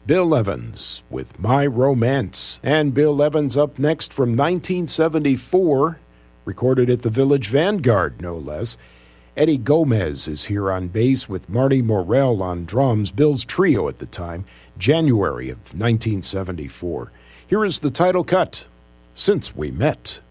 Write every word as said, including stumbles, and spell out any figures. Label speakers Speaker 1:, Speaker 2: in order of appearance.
Speaker 1: Bill Evans with My Romance. And Bill Evans up next from nineteen seventy-four, recorded at the Village Vanguard, no less. Eddie Gomez is here on bass with Marty Morell on drums, Bill's trio at the time, January of nineteen seventy-four. Here is the title cut, Since We Met.